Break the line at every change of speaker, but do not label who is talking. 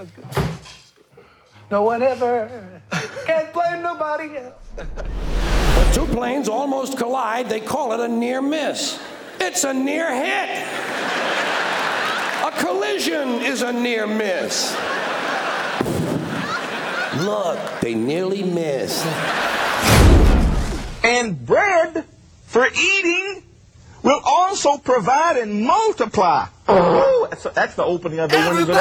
No one ever. Can't blame nobody else.
When two planes almost collide, they call it a near miss. It's a near hit. A collision is a near miss. Look, they nearly missed.
And bread for eating will also provide and multiply. Oh, that's the opening of the windows of